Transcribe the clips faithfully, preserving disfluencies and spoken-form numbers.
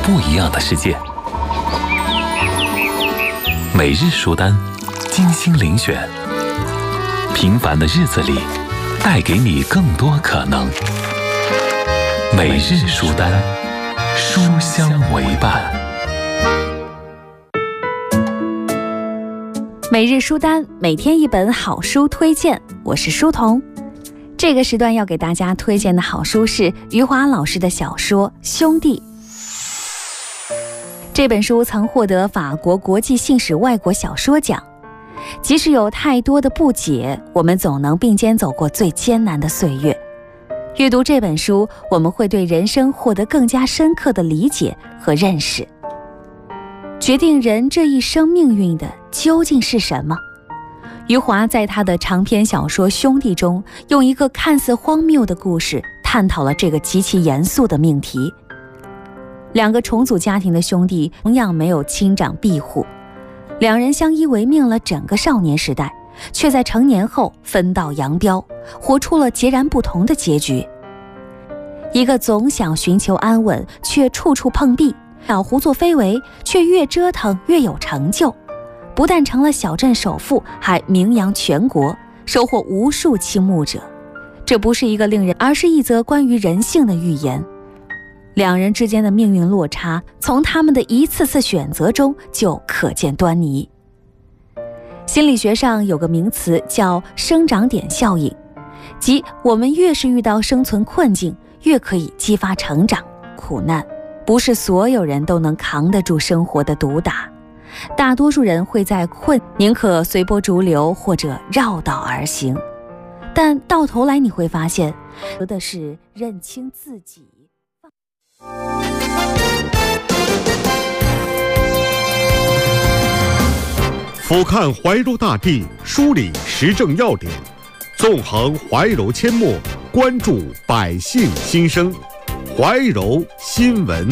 不一样的世界。每日书单，精心遴选，平凡的日子里，带给你更多可能。每日书单，书香为伴。 每日书单，每天一本好书推荐，我是书童。这个时段要给大家推荐的好书是余华老师的小说《兄弟》。这本书曾获得法国国际信使外国小说奖。即使有太多的不解，我们总能并肩走过最艰难的岁月。阅读这本书，我们会对人生获得更加深刻的理解和认识。决定人这一生命运的究竟是什么？余华在他的长篇小说《兄弟》中，用一个看似荒谬的故事，探讨了这个极其严肃的命题。两个重组家庭的兄弟同样没有亲长庇护，两人相依为命了整个少年时代，却在成年后分道扬镳，活出了截然不同的结局。一个总想寻求安稳，却处处碰壁；老胡作非为，却越折腾越有成就。不但成了小镇首富，还名扬全国，收获无数倾慕者。这不是一个令人，而是一则关于人性的寓言。两人之间的命运落差，从他们的一次次选择中就可见端倪。心理学上有个名词叫生长点效应，即我们越是遇到生存困境，越可以激发成长。苦难不是所有人都能扛得住生活的毒打，大多数人会在困宁可随波逐流或者绕道而行，但到头来你会发现，得的是认清自己。 俯瞰怀柔大地，梳理时政要点，纵横怀柔阡陌，关注百姓心声。怀柔新闻。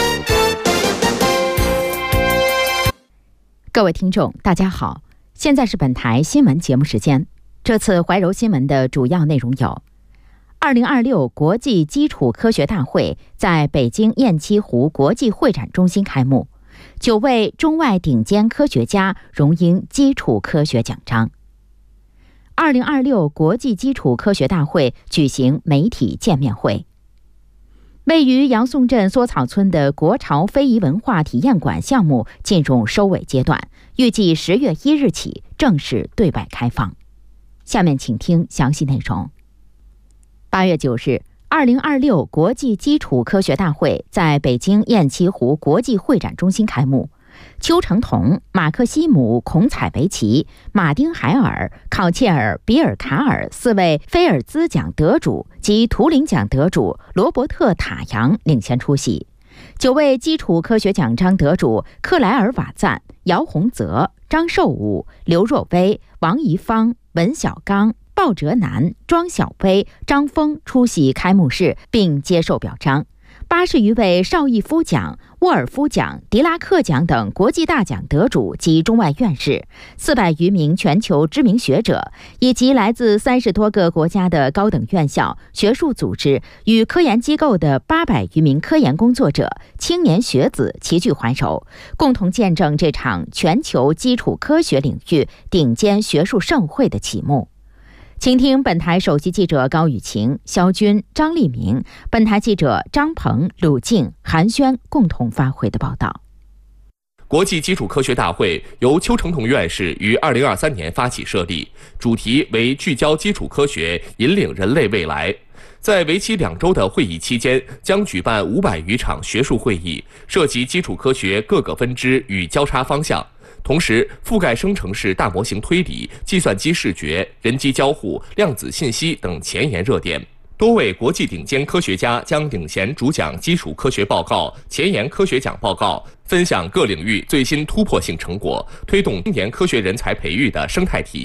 各位听众大家好，现在是本台新闻节目时间。这次怀柔新闻的主要内容有：二零二六国际基础科学大会在北京雁栖湖国际会展中心开幕，九位中外顶尖科学家荣膺基础科学奖章。二零二六国际基础科学大会举行媒体见面会。位于杨宋镇梭草村的国潮非遗文化体验馆项目进入收尾阶段，预计十月一日起正式对外开放。下面请听详细内容。八月九日，二零二六国际基础科学大会在北京雁栖湖国际会展中心开幕。邱成桐、马克西姆·孔采维奇、马丁·海尔、考切尔·比尔卡尔四位菲尔兹奖得主及图灵奖得主罗伯特·塔扬领衔出席。九位基础科学奖章得主克莱尔·瓦赞、姚洪泽、张寿武、刘若薇、王怡芳、文小刚、鲍哲南、庄小薇、张峰出席开幕式并接受表彰。八十余位邵逸夫奖、沃尔夫奖、狄拉克奖等国际大奖得主及中外院士，四百余名全球知名学者，以及来自三十多个国家的高等院校、学术组织与科研机构的八百余名科研工作者、青年学子齐聚怀柔，共同见证这场全球基础科学领域顶尖学术盛会的启幕。请听本台首席记者高雨晴、肖军、张立明，本台记者张鹏、鲁静、韩轩共同发回的报道。 国际基础科学大会由邱成桐院士于二零二三年发起设立，主题为聚焦基础科学，引领人类未来。在为期两周的会议期间，将举办五百余场学术会议，涉及基础科学各个分支与交叉方向。同时，覆盖生成式大模型推理、计算机视觉、人机交互、量子信息等前沿热点。多位国际顶尖科学家将领衔主讲基础科学报告、前沿科学奖报告，分享各领域最新突破性成果，推动青年科学人才培育的生态体